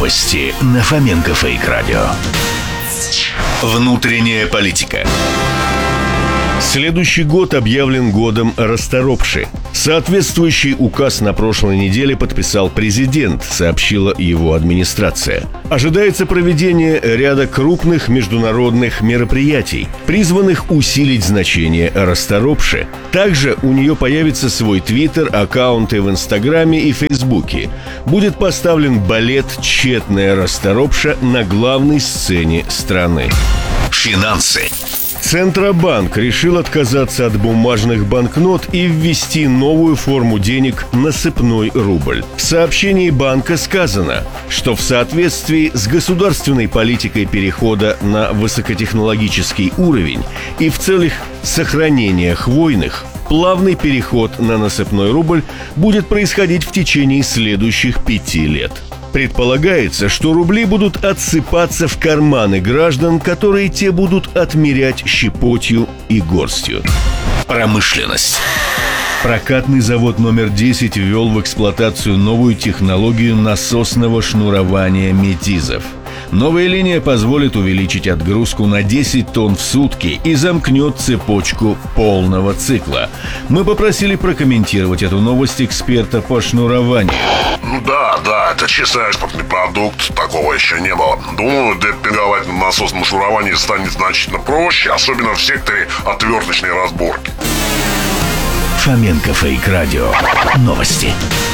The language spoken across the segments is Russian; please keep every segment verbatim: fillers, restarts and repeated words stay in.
Новости на Фоменко Фейк Радио. Внутренняя политика. Следующий год объявлен годом расторопши. Соответствующий указ на прошлой неделе подписал президент, сообщила его администрация. Ожидается проведение ряда крупных международных мероприятий, призванных усилить значение расторопши. Также у нее появится свой твиттер, аккаунты в Инстаграме и Фейсбуке. Будет поставлен балет «Тщетная расторопша» на главной сцене страны. Финансы. Центробанк решил отказаться от бумажных банкнот и ввести новую форму денег – насыпной рубль. В сообщении банка сказано, что в соответствии с государственной политикой перехода на высокотехнологический уровень и в целях сохранения хвойных, плавный переход на насыпной рубль будет происходить в течение следующих пяти лет. Предполагается, что рубли будут отсыпаться в карманы граждан, которые те будут отмерять щепотью и горстью. Промышленность. Прокатный завод номер десять ввел в эксплуатацию новую технологию насосного шнурования метизов. Новая линия позволит увеличить отгрузку на десять тонн в сутки и замкнет цепочку полного цикла. Мы попросили прокомментировать эту новость эксперта по шнурованию. Ну да, да, это чисто экспортный продукт, такого еще не было. Думаю, демпинговать на насосном шнуровании станет значительно проще, особенно в секторе отверточной разборки. Фоменко Фейк Радио. Новости.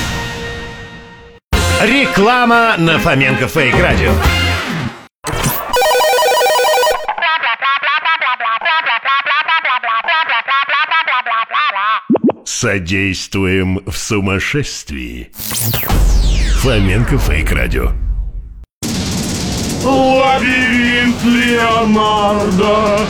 Реклама на Фоменко Фейк Радио. Содействуем в сумасшествии. Фоменко Фейк Радио. Лабиринт Леонардо.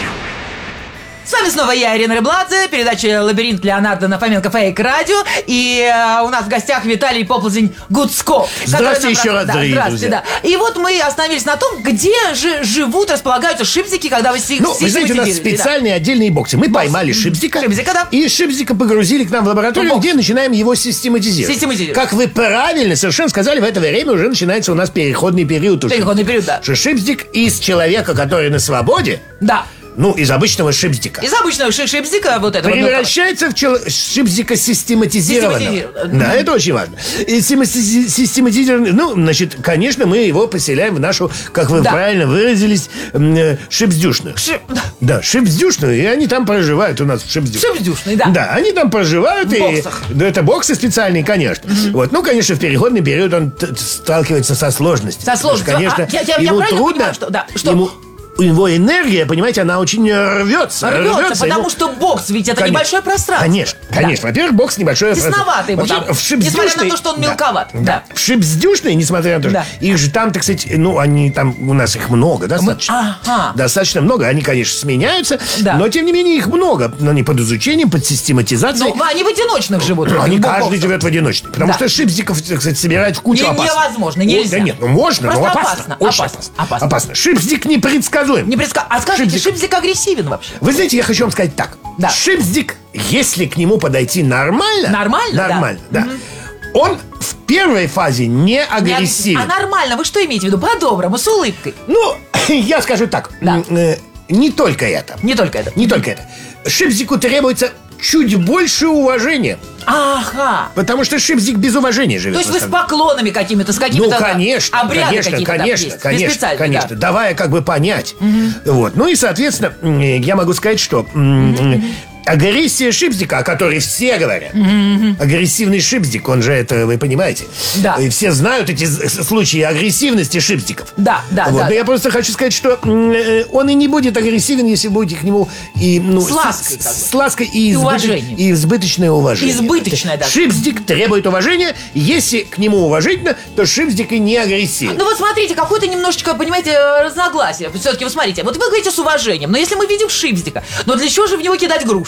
С вами снова я, Ирина Рыбладзе, передача «Лабиринт Леонардо» на Фоменко Фейк Радио. И э, у нас в гостях Виталий Поползень Гуцко. Здравствуйте еще раз, да, дорогие здравствуйте, друзья. Да. И вот мы остановились на том, где же живут, располагаются шипзики, когда вы си- Ну, вы знаете, у нас специальные да. отдельные боксы. Мы поймали шипзика, шипзика да. и шипзика погрузили к нам в лабораторию, ну, где начинаем его систематизировать. Систематизировать. Как вы правильно совершенно сказали, в это время уже начинается у нас переходный период. Переходный период, да. Что шипзик из человека, который на свободе, да. ну, из обычного шипзика, из обычного шипзика вот этого превращается в чел... шипзика систематизированного. Систематизированного. Да, это очень важно. И систематизированный, ну, значит, конечно, мы его поселяем в нашу, как вы да. правильно выразились, шипздюшную. Шип... Да, шипздюшную, и они там проживают у нас в шипздюшной. Шипздюшной, да. Да, они там проживают. В и... боксах. Да, это боксы специальные, конечно. Mm-hmm. Вот, ну, конечно, в переходный период он т- сталкивается со сложностями. Со сложностями. Конечно, а, я, я, ему я трудно. Понимаю, что... Да, что... Ему... У него энергия, понимаете, она очень рвется. Рвется, рвется потому ему... что бокс ведь это конечно, небольшое пространство. Конечно, конечно. Да. Во-первых, бокс небольшое тесновато ему пространство. там, В шипздюшной... несмотря на то, что он мелковат. Да. Да. В шипздюшной, несмотря на то, что... Да. Их же там, так сказать, ну, они там, у нас их много, достаточно. Ага. Достаточно много. Они, конечно, сменяются, да. но, тем не менее, их много. Но они под изучением, под систематизацией. Ну, они в одиночных живут. Ну, они каждый боксах. живет в одиночных. Потому да. что шипздиков, так сказать, собирать в кучу не, опасно. Невозможно, нельзя. Да нет, ну можно, просто но опасно. опасно. Очень опасно. опасно. опасно. опасно. Шипздик непредсказуем. Не предска... А скажите, шипздик... шипздик агрессивен вообще? Вы знаете, я хочу вам сказать так. Да. Шипздик, если к нему подойти нормально... Нормально? Нормально, да. да. Угу. Он в первой фазе не агрессивен. А нормально, вы что имеете в виду? По-доброму, с улыбкой. Ну, я скажу так. Да. Э, не только это. Не только это. Не только это. Шипздику требуется чуть больше уважения. Ага. Потому что шипздик без уважения живет. То есть вы с поклонами какими-то, с какими-то ну, конечно, обряды конечно, какие-то конечно, там конечно, есть, конечно, да. давая как бы понять. Угу. Вот. Ну и, соответственно, я могу сказать, что угу. агрессия шипздика, о которой все говорят, mm-hmm. агрессивный шипздик, он же это, вы понимаете, да. и все знают эти случаи агрессивности шипздиков. Да, да, вот. да. Но да. я просто хочу сказать, что он и не будет агрессивен, если будете к нему и, ну, с лаской, с, с лаской и, и, избыточ, и избыточное уважение. Избыточное, да. Шипздик требует уважения, если к нему уважительно, то шипздик и не агрессивен. Ну вот смотрите, какое-то немножечко, понимаете, разногласие. Все-таки вы смотрите, вот вы говорите с уважением, но если мы видим шипздика, но для чего же в него кидать груши?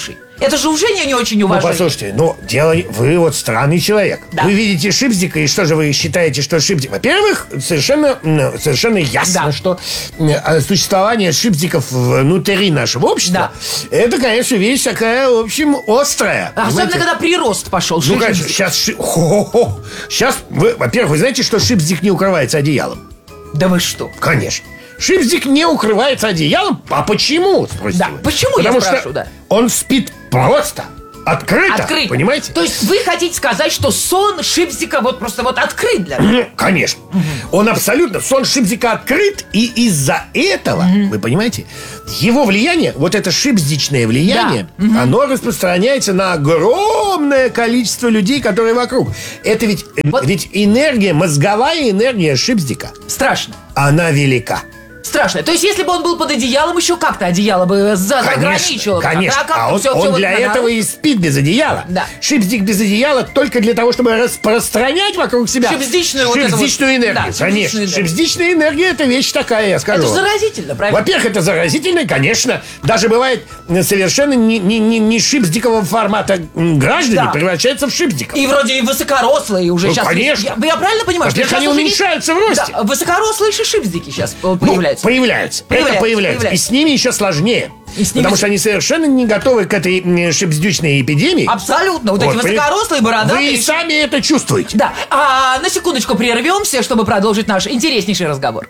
хороший. Это же уже не, не очень Ну, уважение. послушайте, ну, дело... Вы вот странный человек. Да. Вы видите Шипздика, и что же вы считаете, что Шипздик... Во-первых, совершенно, м, совершенно ясно, Да. что м, а, существование Шипздиков внутри нашего общества, это, конечно, вещь такая, в общем, острая. Особенно, понимаете? когда прирост пошел. Ну, конечно, сейчас... Сейчас, вы, во-первых, вы знаете, что Шипздик не укрывается одеялом? Да вы что? Конечно. Шипздик не укрывается одеялом. А почему? Спросите Да, вы. почему, я Потому что спрашиваю, да. он спит просто, открыто, Открыт. понимаете? То есть вы хотите сказать, что сон Шипздика вот просто вот открыт для нас? Ну, конечно. Он абсолютно, сон Шипздика открыт, и из-за этого, вы понимаете, его влияние, вот это шипздичное влияние, оно распространяется на огромное количество людей, которые вокруг. Это ведь, Вот. ведь энергия, мозговая энергия Шипздика, Страшно. она велика. Страшно. То есть, если бы он был под одеялом, еще как-то одеяло бы за- заграничило. бы. Конечно, А, как а он, всё- он всё вот для на этого народ. и спит без одеяла. Да. Шипздик без одеяла только для того, чтобы распространять вокруг себя Шипздичную вот эту вот- шипздичную энергию. да, Конечно, шипздичную энергию. шипздичная энергия — это вещь такая, я скажу. Это же вам. заразительно, правильно? Во-первых, это заразительно, конечно. Даже бывает совершенно не, не, не, не шипздикового формата м, граждане Да. превращаются в шипздиков. И вроде и высокорослые уже Ну, сейчас. конечно. Я, я правильно понимаю, что Во-первых, сейчас они уже уменьшаются есть- в росте. Да, высокорослые шипздики сейчас Ну, появляются. появляются. Это Появляются, появляется. появляются. И с ними еще сложнее. И с ними Потому с- что они совершенно не готовы к этой м, шипздючной эпидемии. Абсолютно. Вот, эти Вот, высокорослые, Вы бородатые. и сами это чувствуете. Да. А на секундочку прервемся, чтобы продолжить наш интереснейший разговор.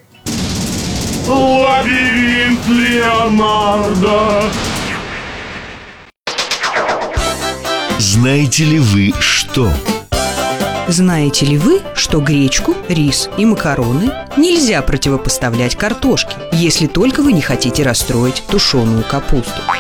Лабиринт Леонардо. Знаете ли вы что? Знаете ли вы, что гречку, рис и макароны нельзя противопоставлять картошке, если только вы не хотите расстроить тушеную капусту?